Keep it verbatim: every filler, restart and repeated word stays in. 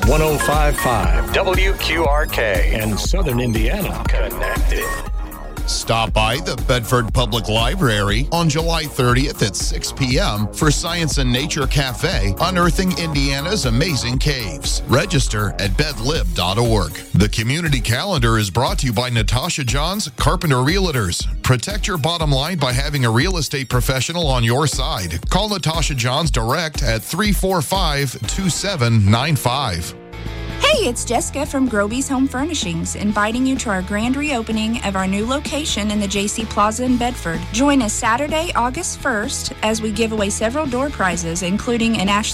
one oh five point five W Q R K and Southern Indiana connected. Stop by the Bedford Public Library on July thirtieth at six p.m. for Science and Nature Cafe, Unearthing Indiana's Amazing Caves. Register at bedlib dot org. The community calendar is brought to you by Natasha Johns, Carpenter Realtors. Protect your bottom line by having a real estate professional on your side. Call Natasha Johns direct at three four five, two seven nine five. Hey, it's Jessica from Groby's Home Furnishings, inviting you to our grand reopening of our new location in the J C Plaza in Bedford. Join us Saturday, August first, as we give away several door prizes, including an Ashley